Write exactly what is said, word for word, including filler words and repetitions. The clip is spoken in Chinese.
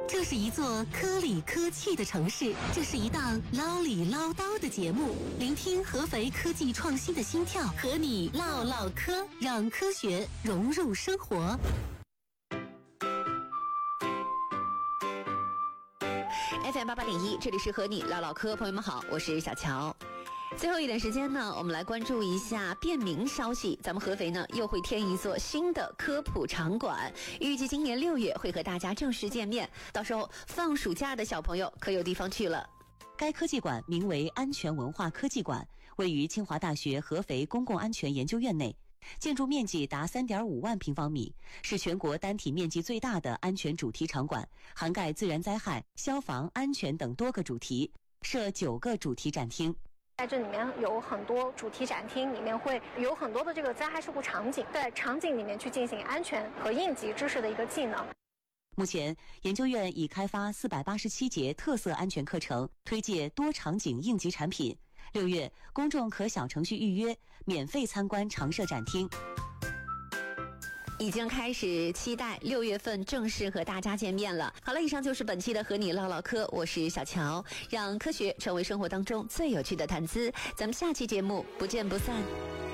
这是一座科里科气的城市，这是一档唠里唠叨的节目，聆听合肥科技创新的心跳，和你唠唠嗑，让科学融入生活。 F M 八八点一，这里是和你唠唠嗑，朋友们好，我是小乔。最后一点时间呢，我们来关注一下便民消息。咱们合肥呢又会添一座新的科普场馆，预计今年六月会和大家正式见面。到时候放暑假的小朋友可有地方去了。 该科技馆名为安全文化科技馆，位于清华大学合肥公共安全研究院内，建筑面积达 三点五万平方米，是全国单体面积最大的安全主题场馆，涵盖自然灾害、消防、安全等多个主题，设九个主题展厅。 在这里面有很多主题展厅，里面会有很多的这个灾害事故场景，在场景里面去进行安全和应急知识的一个技能。 目前，研究院已开发四百八十七节特色安全课程，推介多场景应急产品。六月，公众可小程序预约，免费参观常设展厅。 已经开始期待六月份正式和大家见面了。好了，以上就是本期的和你唠唠嗑，我是小乔，让科学成为生活当中最有趣的谈资。咱们下期节目不见不散。